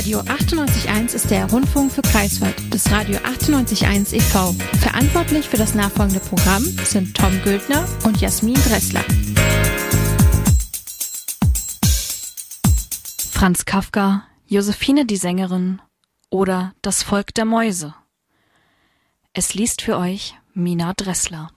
Radio 98.1 ist der Rundfunk für Greifswald des Radio 98.1 e.V. Verantwortlich für das nachfolgende Programm sind Tom Güldner und Jasmin Dressler. Franz Kafka, Josephine die Sängerin oder Das Volk der Mäuse. Es liest für euch Mina Dressler.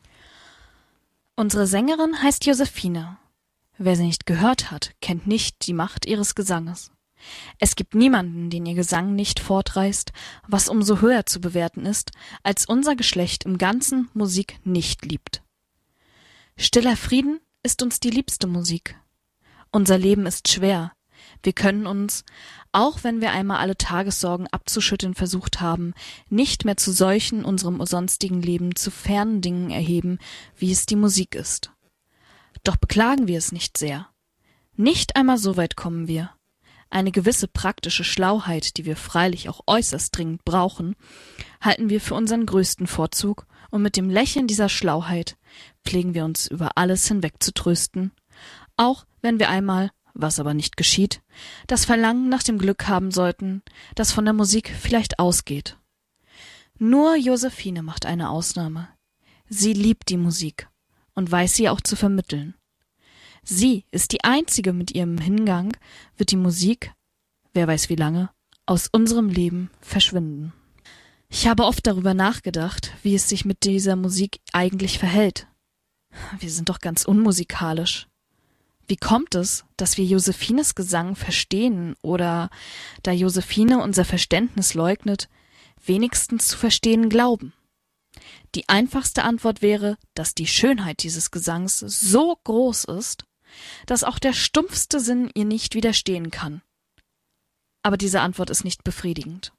Unsere Sängerin heißt Josephine. Wer sie nicht gehört hat, kennt nicht die Macht ihres Gesanges. Es gibt niemanden, den ihr Gesang nicht fortreißt, was umso höher zu bewerten ist, als unser Geschlecht im Ganzen Musik nicht liebt. Stiller Frieden ist uns die liebste Musik. Unser Leben ist schwer. Wir können uns, auch wenn wir einmal alle Tagessorgen abzuschütteln versucht haben, nicht mehr zu solchen unserem sonstigen Leben zu fernen Dingen erheben, wie es die Musik ist. Doch beklagen wir es nicht sehr. Nicht einmal so weit kommen wir. Eine gewisse praktische Schlauheit, die wir freilich auch äußerst dringend brauchen, halten wir für unseren größten Vorzug, und mit dem Lächeln dieser Schlauheit pflegen wir uns über alles hinweg zu trösten, auch wenn wir einmal, was aber nicht geschieht, das Verlangen nach dem Glück haben sollten, das von der Musik vielleicht ausgeht. Nur Josephine macht eine Ausnahme. Sie liebt die Musik und weiß sie auch zu vermitteln. Sie ist die Einzige, mit ihrem Hingang wird die Musik, wer weiß wie lange, aus unserem Leben verschwinden. Ich habe oft darüber nachgedacht, wie es sich mit dieser Musik eigentlich verhält. Wir sind doch ganz unmusikalisch. Wie kommt es, dass wir Josephines Gesang verstehen oder, da Josephine unser Verständnis leugnet, wenigstens zu verstehen glauben? Die einfachste Antwort wäre, dass die Schönheit dieses Gesangs so groß ist, dass auch der stumpfste Sinn ihr nicht widerstehen kann. Aber diese Antwort ist nicht befriedigend.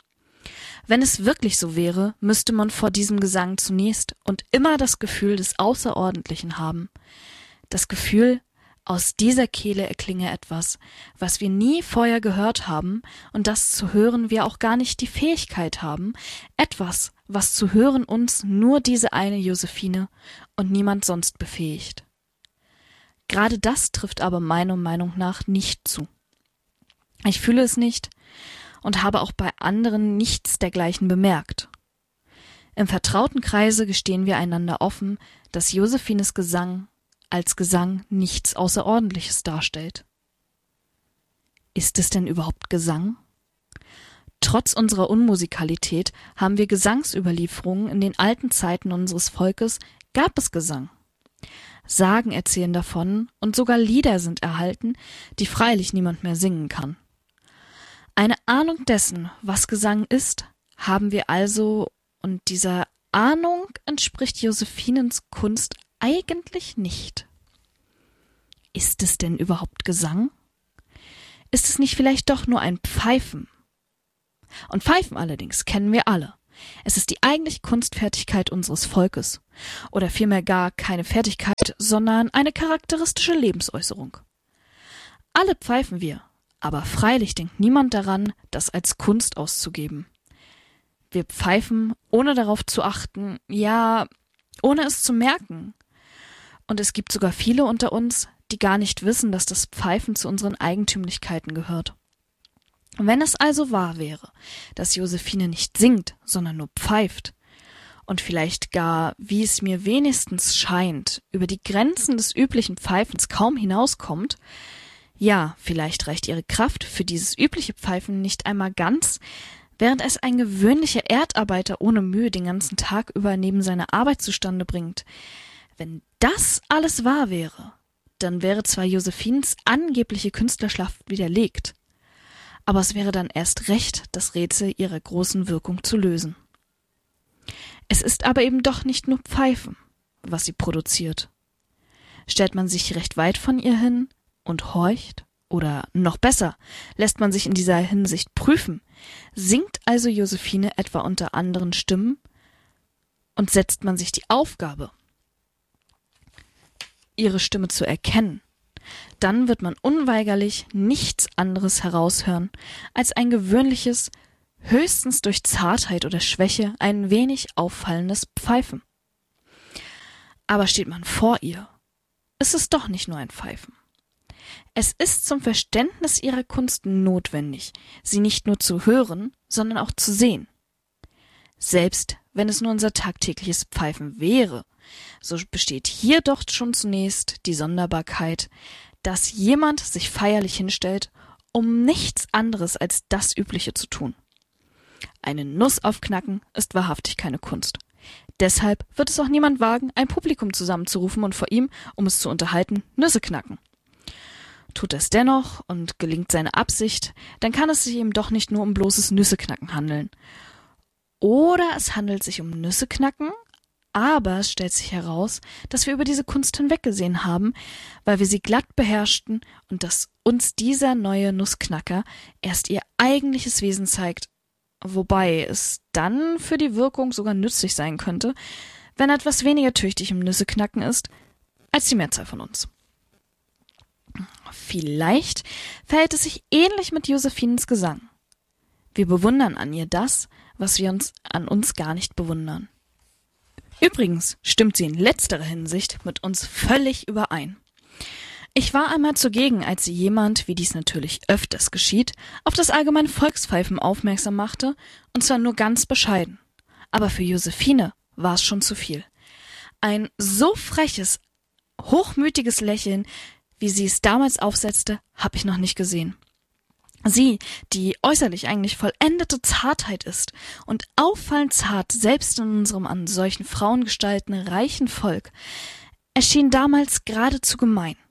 Wenn es wirklich so wäre, müsste man vor diesem Gesang zunächst und immer das Gefühl des Außerordentlichen haben. Das Gefühl, aus dieser Kehle erklinge etwas, was wir nie vorher gehört haben und das zu hören wir auch gar nicht die Fähigkeit haben, etwas, was zu hören uns nur diese eine Josephine und niemand sonst befähigt. Gerade das trifft aber meiner Meinung nach nicht zu. Ich fühle es nicht und habe auch bei anderen nichts dergleichen bemerkt. Im vertrauten Kreise gestehen wir einander offen, dass Josephines Gesang als Gesang nichts Außerordentliches darstellt. Ist es denn überhaupt Gesang? Trotz unserer Unmusikalität haben wir Gesangsüberlieferungen in den alten Zeiten unseres Volkes, gab es Gesang. Sagen erzählen davon und sogar Lieder sind erhalten, die freilich niemand mehr singen kann. Eine Ahnung dessen, was Gesang ist, haben wir also, und dieser Ahnung entspricht Josephinens Kunst eigentlich nicht. Ist es denn überhaupt Gesang? Ist es nicht vielleicht doch nur ein Pfeifen? Und Pfeifen allerdings kennen wir alle. Es ist die eigentliche Kunstfertigkeit unseres Volkes. Oder vielmehr gar keine Fertigkeit, sondern eine charakteristische Lebensäußerung. Alle pfeifen wir, aber freilich denkt niemand daran, das als Kunst auszugeben. Wir pfeifen, ohne darauf zu achten, ja, ohne es zu merken. Und es gibt sogar viele unter uns, die gar nicht wissen, dass das Pfeifen zu unseren Eigentümlichkeiten gehört. Wenn es also wahr wäre, dass Josephine nicht singt, sondern nur pfeift, und vielleicht gar, wie es mir wenigstens scheint, über die Grenzen des üblichen Pfeifens kaum hinauskommt, ja, vielleicht reicht ihre Kraft für dieses übliche Pfeifen nicht einmal ganz, während es ein gewöhnlicher Erdarbeiter ohne Mühe den ganzen Tag über neben seiner Arbeit zustande bringt. Wenn das alles wahr wäre, dann wäre zwar Josephines angebliche Künstlerschaft widerlegt, aber es wäre dann erst recht, das Rätsel ihrer großen Wirkung zu lösen. Es ist aber eben doch nicht nur Pfeifen, was sie produziert. Stellt man sich recht weit von ihr hin und horcht, oder noch besser, lässt man sich in dieser Hinsicht prüfen, singt also Josephine etwa unter anderen Stimmen und setzt man sich die Aufgabe, ihre Stimme zu erkennen, dann wird man unweigerlich nichts anderes heraushören als ein gewöhnliches, höchstens durch Zartheit oder Schwäche ein wenig auffallendes Pfeifen. Aber steht man vor ihr, ist es doch nicht nur ein Pfeifen. Es ist zum Verständnis ihrer Kunst notwendig, sie nicht nur zu hören, sondern auch zu sehen. Selbst wenn es nur unser tagtägliches Pfeifen wäre, so besteht hier doch schon zunächst die Sonderbarkeit, dass jemand sich feierlich hinstellt, um nichts anderes als das Übliche zu tun. Eine Nuss aufknacken ist wahrhaftig keine Kunst. Deshalb wird es auch niemand wagen, ein Publikum zusammenzurufen und vor ihm, um es zu unterhalten, Nüsse knacken. Tut es dennoch und gelingt seine Absicht, dann kann es sich eben doch nicht nur um bloßes Nüsseknacken handeln. Oder es handelt sich um Nüsseknacken, aber es stellt sich heraus, dass wir über diese Kunst hinweggesehen haben, weil wir sie glatt beherrschten und dass uns dieser neue Nussknacker erst ihr eigentliches Wesen zeigt, wobei es dann für die Wirkung sogar nützlich sein könnte, wenn er etwas weniger tüchtig im Nüsseknacken ist, als die Mehrzahl von uns. Vielleicht verhält es sich ähnlich mit Josephinens Gesang. Wir bewundern an ihr das, was wir an uns gar nicht bewundern. Übrigens stimmt sie in letzterer Hinsicht mit uns völlig überein. Ich war einmal zugegen, als sie jemand, wie dies natürlich öfters geschieht, auf das allgemeine Volkspfeifen aufmerksam machte, und zwar nur ganz bescheiden. Aber für Josephine war es schon zu viel. Ein so freches, hochmütiges Lächeln, wie sie es damals aufsetzte, habe ich noch nicht gesehen. Sie, die äußerlich eigentlich vollendete Zartheit ist und auffallend zart, selbst in unserem an solchen Frauengestalten reichen Volk, erschien damals geradezu gemein.